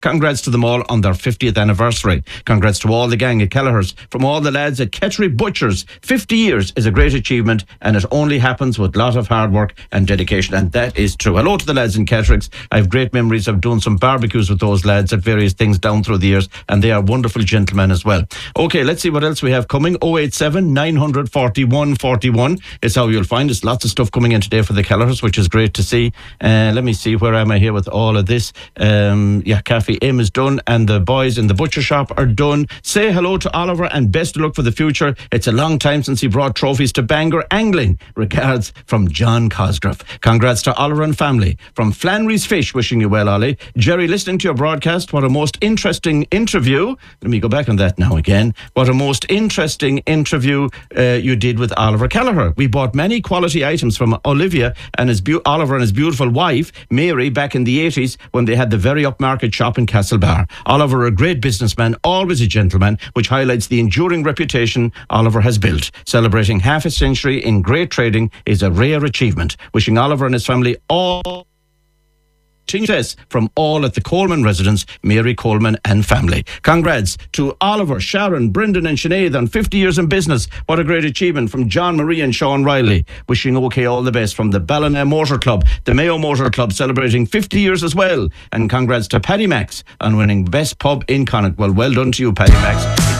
Congrats to them all on their 50th anniversary. Congrats to all the gang at Kelleher's. From all the lads at Kettering Butchers, 50 years is a great achievement, and it only happens with a lot of hard work and dedication, and that is true. Hello to the lads in Kettering's. I have great memories of doing some barbecues with those lads at various things down through the years, and they are wonderful gentlemen as well. Okay, let's see what else we have coming. 087 941 41 is how you'll find us. Lots of stuff coming in today for the Kelleher's, which is great to see. Let me see, where am I here with all of this? Cafe M is done, and the boys in the butcher shop are done. Say hello to Oliver and best of luck for the future. It's a long time since he brought trophies to Bangor Angling. Regards from John Cosgrove. Congrats to Oliver and family. From Flannery's Fish, wishing you well, Ollie. Jerry, listening to your broadcast, what a most interesting interview. Let me go back on that now again. What a most interesting interview you did with Oliver Kelleher. We bought many quality items from Olivia and Oliver and his beautiful wife, Mary, back in the 80s when they had the very upmarket shop in Castlebar. Oliver, a great businessman, always a gentleman, which highlights the enduring reputation Oliver has built. Celebrating half a century in great trading is a rare achievement. Wishing Oliver and his family all success from all at the Coleman residence, Mary Coleman and family. Congrats to Oliver, Sharon, Brendan and Sinead on 50 years in business. What a great achievement from John Marie and Sean Riley. Wishing OK all the best from the Ballina Motor Club, the Mayo Motor Club celebrating 50 years as well. And congrats to Paddy Max on winning Best Pub in Connacht. Well done to you, Paddy Max.